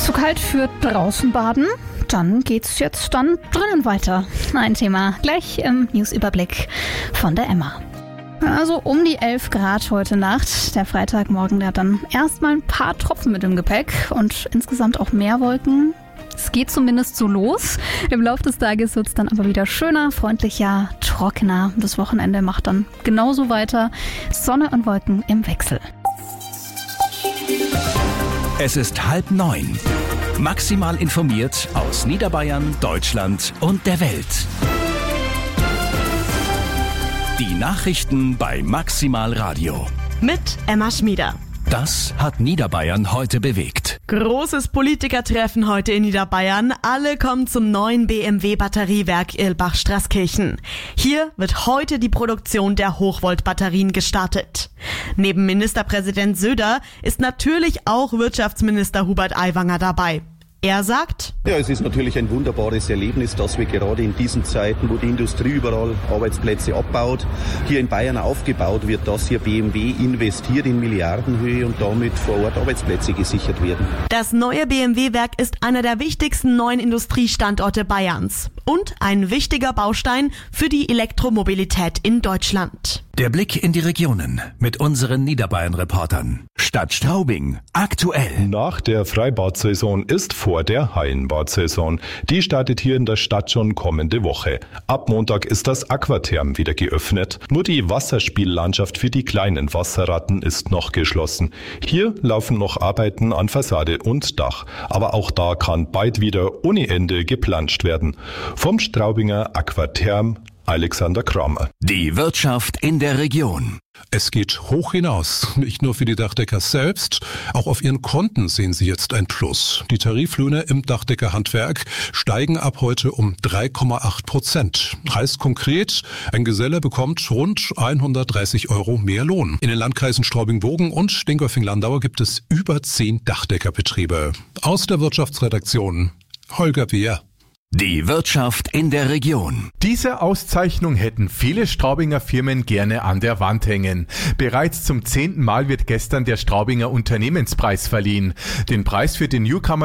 Zu kalt für draußen baden? Dann geht's jetzt dann drinnen weiter. Ein Thema gleich im Newsüberblick von der Emma. Also um die 11 Grad heute Nacht. Der Freitagmorgen, der hat dann erstmal ein paar Tropfen mit im Gepäck und insgesamt auch mehr Wolken. Es geht zumindest so los. Im Laufe des Tages wird es dann aber wieder schöner, freundlicher, trockener. Das Wochenende macht dann genauso weiter. Sonne und Wolken im Wechsel. Es ist 8:30. Maximal informiert aus Niederbayern, Deutschland und der Welt. Die Nachrichten bei Maximal Radio. Mit Emma Schmieder. Das hat Niederbayern heute bewegt. Großes Politikertreffen heute in Niederbayern. Alle kommen zum neuen BMW-Batteriewerk Irlbach-Straßkirchen. Hier wird heute die Produktion der Hochvolt-Batterien gestartet. Neben Ministerpräsident Söder ist natürlich auch Wirtschaftsminister Hubert Aiwanger dabei. Er sagt: Ja, es ist natürlich ein wunderbares Erlebnis, dass wir gerade in diesen Zeiten, wo die Industrie überall Arbeitsplätze abbaut, hier in Bayern aufgebaut wird, dass hier BMW investiert in Milliardenhöhe und damit vor Ort Arbeitsplätze gesichert werden. Das neue BMW-Werk ist einer der wichtigsten neuen Industriestandorte Bayerns und ein wichtiger Baustein für die Elektromobilität in Deutschland. Der Blick in die Regionen mit unseren Niederbayern-Reportern. Stadt Straubing, aktuell. Nach der Freibad-Saison ist vor der Hallenbad-Saison. Die startet hier in der Stadt schon kommende Woche. Ab Montag ist das Aquatherm wieder geöffnet. Nur die Wasserspiellandschaft für die kleinen Wasserratten ist noch geschlossen. Hier laufen noch Arbeiten an Fassade und Dach. Aber auch da kann bald wieder ohne Ende geplanscht werden. Vom Straubinger Aquatherm Alexander Kramer. Die Wirtschaft in der Region. Es geht hoch hinaus, nicht nur für die Dachdecker selbst, auch auf ihren Konten sehen sie jetzt ein Plus. Die Tariflöhne im Dachdeckerhandwerk steigen ab heute um 3,8%. Heißt konkret, ein Geselle bekommt rund 130 € mehr Lohn. In den Landkreisen Straubing-Bogen und Dingolfing-Landau gibt es über 10 Dachdeckerbetriebe. Aus der Wirtschaftsredaktion Holger Beer. Die Wirtschaft in der Region. Diese Auszeichnung hätten viele Straubinger Firmen gerne an der Wand hängen. Bereits zum 10. Mal wird gestern der Straubinger Unternehmenspreis verliehen. Den Preis für den Newcomer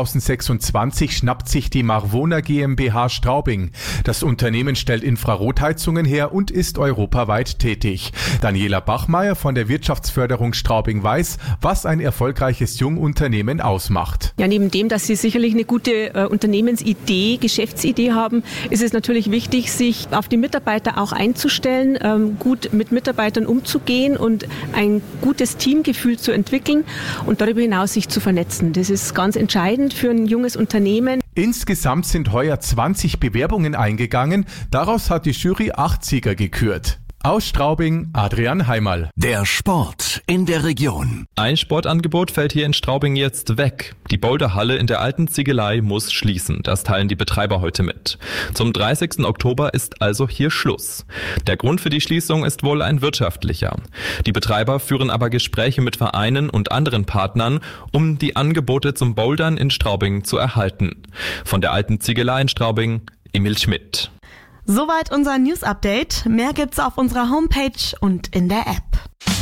2026 schnappt sich die Marvona GmbH Straubing. Das Unternehmen stellt Infrarotheizungen her und ist europaweit tätig. Daniela Bachmeier von der Wirtschaftsförderung Straubing weiß, was ein erfolgreiches Jungunternehmen ausmacht. Ja, neben dem, dass sie sicherlich eine gute Geschäftsidee haben, ist es natürlich wichtig, sich auf die Mitarbeiter auch einzustellen, gut mit Mitarbeitern umzugehen und ein gutes Teamgefühl zu entwickeln und darüber hinaus sich zu vernetzen. Das ist ganz entscheidend für ein junges Unternehmen. Insgesamt sind heuer 20 Bewerbungen eingegangen. Daraus hat die Jury 8 Sieger gekürt. Aus Straubing, Adrian Heimerl. Der Sport in der Region. Ein Sportangebot fällt hier in Straubing jetzt weg. Die Boulderhalle in der alten Ziegelei muss schließen. Das teilen die Betreiber heute mit. Zum 30. Oktober ist also hier Schluss. Der Grund für die Schließung ist wohl ein wirtschaftlicher. Die Betreiber führen aber Gespräche mit Vereinen und anderen Partnern, um die Angebote zum Bouldern in Straubing zu erhalten. Von der alten Ziegelei in Straubing, Emil Schmidt. Soweit unser News-Update. Mehr gibt's auf unserer Homepage und in der App.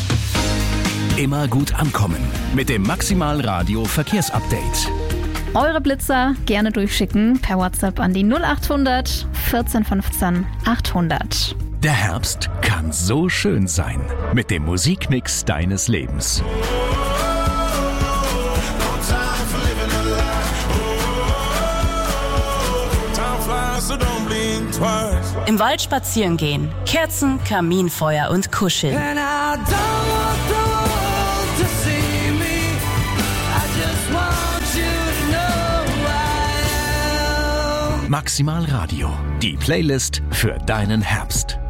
Immer gut ankommen mit dem Maximal Radio Verkehrsupdate. Eure Blitzer gerne durchschicken per WhatsApp an die 0800 1415 800. Der Herbst kann so schön sein mit dem Musikmix deines Lebens. Im Wald spazieren gehen, Kerzen, Kaminfeuer und Kuscheln. Maximal Radio, die Playlist für deinen Herbst.